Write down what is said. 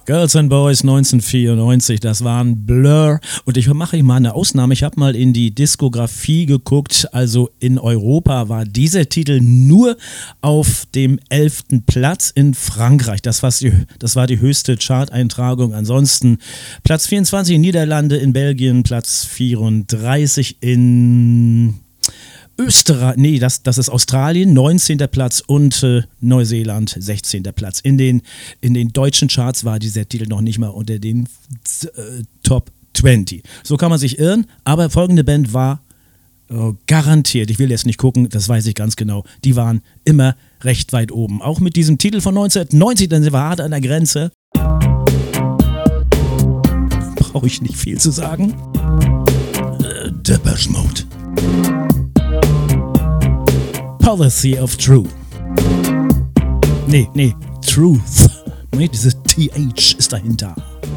Girls and Boys 1994, das waren Blur. Und ich mache mal eine Ausnahme. Ich habe mal in die Diskografie geguckt. Also in Europa war dieser Titel nur auf dem 11. Platz in Frankreich. Das war die höchste Chart-Eintragung. Ansonsten Platz 24 in Niederlande, in Belgien Platz 34 in Österreich, nee, das ist Australien, 19. Platz und Neuseeland, 16. Platz. In den deutschen Charts war dieser Titel noch nicht mal unter den Top 20. So kann man sich irren, aber folgende Band war garantiert, ich will jetzt nicht gucken, das weiß ich ganz genau, die waren immer recht weit oben. Auch mit diesem Titel von 1990, denn sie war hart an der Grenze. Brauche ich nicht viel zu sagen. Depeche Mode. Policy of Truth. Nee, Truth. Dieses TH ist dahinter.